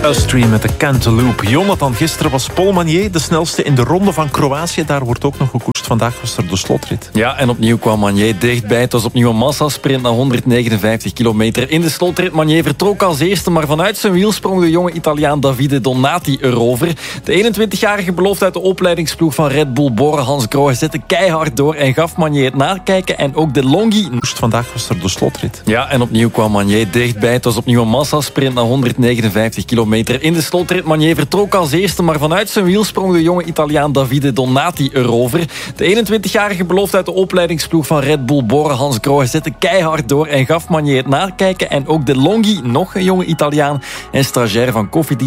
Stream met de Cantaloupe. Jonathan, gisteren was Paul Magnier de snelste in de ronde van Kroatië. Daar wordt ook nog gekoerst. Vandaag was er de slotrit. Ja, en opnieuw kwam Magnier dichtbij. Het was opnieuw een massasprint na 159 kilometer. In de slotrit, Magnier vertrok als eerste, maar vanuit zijn wiel sprong de jonge Italiaan Davide Donati erover. De 21-jarige belofte uit de opleidingsploeg van Red Bull Bora, Hans Grohe, zette keihard door en gaf Magnier het nakijken. En ook de Longhi. Vandaag was er de slotrit. Ja, en opnieuw kwam Magnier dichtbij. Het was opnieuw een massasprint na 159 kilometer. In de slotrit, Magnier vertrok als eerste, maar vanuit zijn wiel sprong de jonge Italiaan Davide Donati erover. De 21-jarige belofte uit de opleidingsploeg van Red Bull Bora, Hans Grohe, zette keihard door en gaf Magnier het nakijken. En ook de Longhi, nog een jonge Italiaan en stagiair van Cofidis,